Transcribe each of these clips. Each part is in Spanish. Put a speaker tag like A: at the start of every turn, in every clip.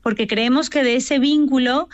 A: porque creemos que de ese vínculo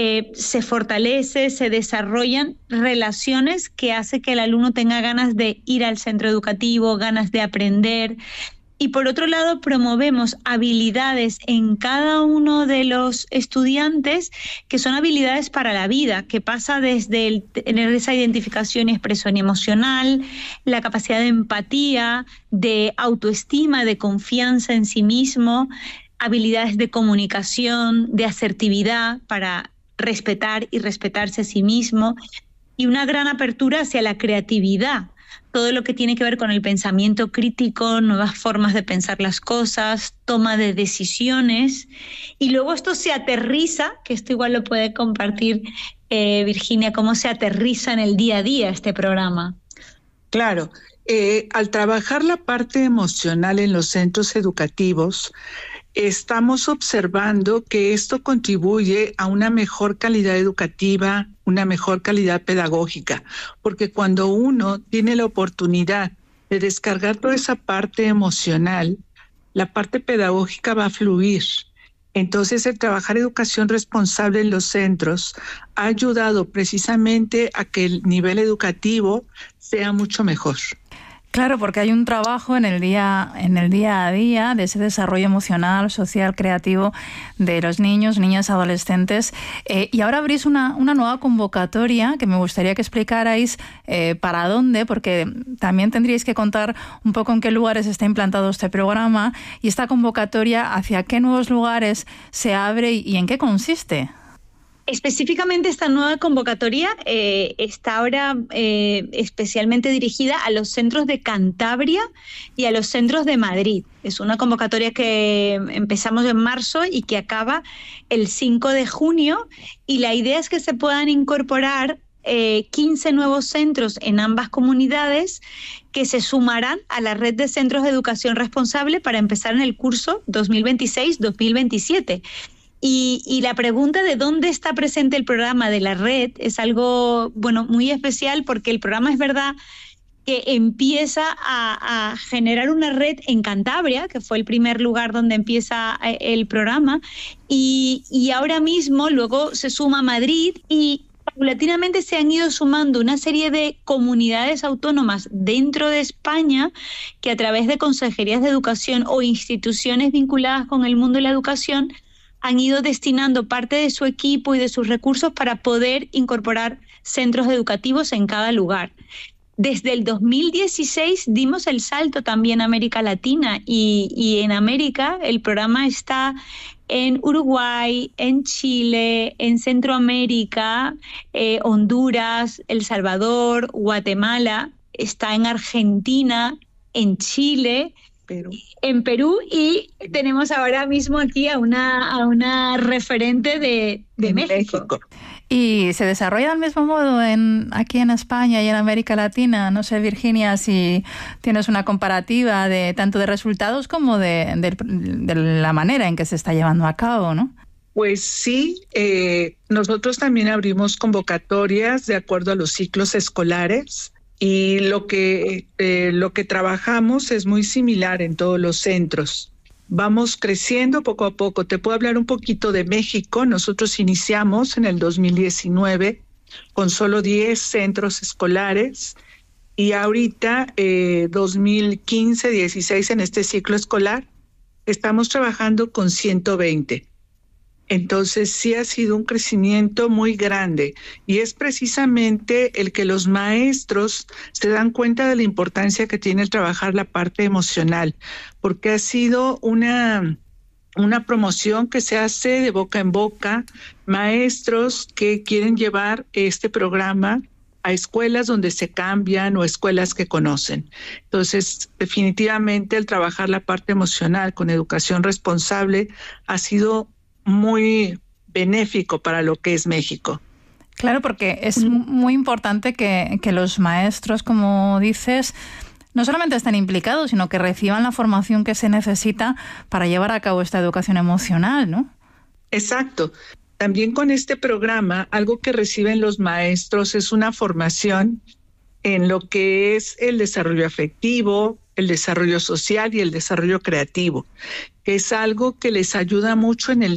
A: se fortalece, se desarrollan relaciones que hace que el alumno tenga ganas de ir al centro educativo, ganas de aprender. Y por otro lado, promovemos habilidades en cada uno de los estudiantes que son habilidades para la vida, que pasa desde tener esa identificación y expresión emocional, la capacidad de empatía, de autoestima, de confianza en sí mismo, habilidades de comunicación, de asertividad para respetar y respetarse a sí mismo, y una gran apertura hacia la creatividad. Todo lo que tiene que ver con el pensamiento crítico, nuevas formas de pensar las cosas, toma de decisiones. Y luego esto se aterriza, que esto igual lo puede compartir Virginia, cómo se aterriza en el día a día este programa.
B: Claro, al trabajar la parte emocional en los centros educativos, estamos observando que esto contribuye a una mejor calidad educativa, una mejor calidad pedagógica, porque cuando uno tiene la oportunidad de descargar toda esa parte emocional, la parte pedagógica va a fluir. Entonces, el trabajar educación responsable en los centros ha ayudado precisamente a que el nivel educativo sea mucho mejor.
C: Claro, porque hay un trabajo en el día a día de ese desarrollo emocional, social, creativo de los niños, niñas, adolescentes. Y ahora abrís una nueva convocatoria que me gustaría que explicarais para dónde, porque también tendríais que contar un poco en qué lugares está implantado este programa y esta convocatoria, hacia qué nuevos lugares se abre y en qué consiste.
A: Específicamente esta nueva convocatoria está ahora especialmente dirigida a los centros de Cantabria y a los centros de Madrid. Es una convocatoria que empezamos en marzo y que acaba el 5 de junio, y la idea es que se puedan incorporar 15 nuevos centros en ambas comunidades que se sumarán a la red de centros de educación responsable para empezar en el curso 2026-2027. Y la pregunta de dónde está presente el programa de la red es algo, muy especial, porque el programa es verdad que empieza a generar una red en Cantabria, que fue el primer lugar donde empieza el programa, y ahora mismo luego se suma Madrid, y paulatinamente se han ido sumando una serie de comunidades autónomas dentro de España que, a través de consejerías de educación o instituciones vinculadas con el mundo de la educación, han ido destinando parte de su equipo y de sus recursos para poder incorporar centros educativos en cada lugar. Desde el 2016 dimos el salto también a América Latina, y en América el programa está en Uruguay, en Chile, en Centroamérica, Honduras, El Salvador, Guatemala, está en Argentina, en Chile, en Perú, y tenemos ahora mismo aquí a una referente de México.
C: ¿Y se desarrolla del mismo modo aquí en España y en América Latina? No sé, Virginia, si tienes una comparativa de tanto de resultados como de la manera en que se está llevando a cabo, ¿no?
B: Pues sí, nosotros también abrimos convocatorias de acuerdo a los ciclos escolares. Y lo que trabajamos es muy similar en todos los centros. Vamos creciendo poco a poco. Te puedo hablar un poquito de México. Nosotros iniciamos en el 2019 con solo 10 centros escolares, y ahorita 2015-16 en este ciclo escolar estamos trabajando con 120. Entonces sí ha sido un crecimiento muy grande, y es precisamente el que los maestros se dan cuenta de la importancia que tiene el trabajar la parte emocional, porque ha sido una promoción que se hace de boca en boca, maestros que quieren llevar este programa a escuelas donde se cambian o escuelas que conocen. Entonces, definitivamente el trabajar la parte emocional con educación responsable ha sido muy benéfico para lo que es México.
C: Claro, porque es muy importante que los maestros, como dices, no solamente estén implicados, sino que reciban la formación que se necesita para llevar a cabo esta educación emocional, ¿no?
B: Exacto. También con este programa, algo que reciben los maestros es una formación en lo que es el desarrollo afectivo, el desarrollo social y el desarrollo creativo, que es algo que les ayuda mucho en el